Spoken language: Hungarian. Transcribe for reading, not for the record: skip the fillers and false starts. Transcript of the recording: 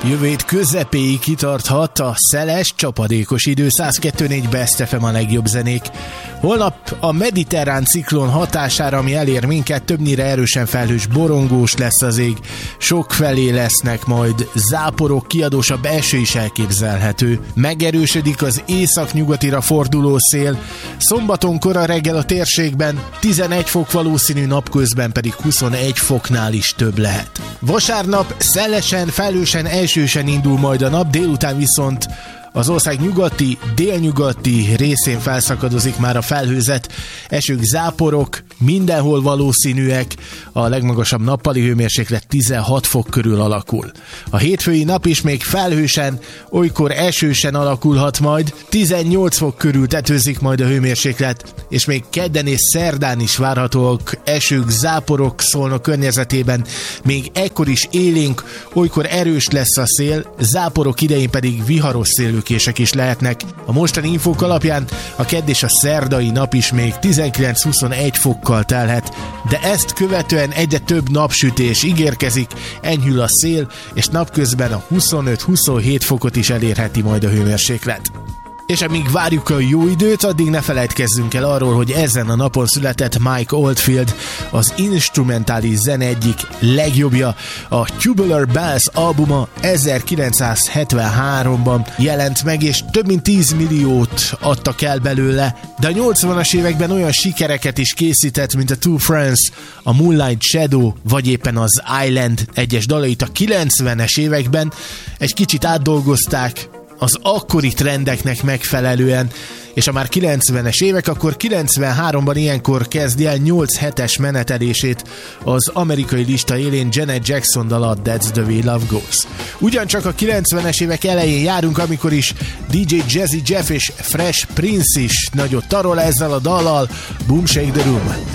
Jövő hét közepéig kitarthat a szeles, csapadékos idő. 102.4 Best FM a legjobb zenék. Holnap a mediterrán ciklon hatására, ami elér minket, többnyire erősen felhős, borongós lesz az ég. Sokfelé lesznek majd záporok, kiadósabb eső is elképzelhető. Megerősödik az északnyugatira forduló szél. Szombaton kora reggel a térségben 11 fok valószínű, napközben pedig 21 foknál is több lehet. Vasárnap szelesen, felhősen, esősen indul majd a nap, délután viszont az ország nyugati, délnyugati részén felszakadozik már a felhőzet, esők, záporok mindenhol valószínűek, a legmagasabb nappali hőmérséklet 16 fok körül alakul. A hétfői nap is még felhősen, olykor esősen alakulhat majd, 18 fok körül tetőzik majd a hőmérséklet, és még kedden és szerdán is várhatóak esők, záporok Szolnok környezetében, még ekkor is élénk, olykor erős lesz a szél, záporok idején pedig viharos szélőkések is lehetnek. A mostani infók alapján a kedd és a szerdai nap is még 19-21 fokkal telhet, de ezt követően egyre több napsütés ígérkezik, enyhül a szél, és napközben a 25-27 fokot is elérheti majd a hőmérséklet. És amíg várjuk a jó időt, addig ne felejtkezzünk el arról, hogy ezen a napon született Mike Oldfield, az instrumentális zene egyik legjobbja. A Tubular Bells albuma 1973-ban jelent meg, és több mint 10 milliót adtak el belőle, de a 80-as években olyan sikereket is készített, mint a Two Friends, a Moonlight Shadow, vagy éppen az Island. Egyes dalait a 90-es években egy kicsit átdolgozták, az akkori trendeknek megfelelően, és ha már 90-es évek, akkor 93-ban ilyenkor kezdi el 8 hetes menetelését az amerikai lista élén Janet Jackson dala, That's the Way Love Goes. Ugyancsak a 90-es évek elején járunk, amikor is DJ Jazzy Jeff és Fresh Prince is nagyot tarol ezzel a dallal, Boom Shake the Room.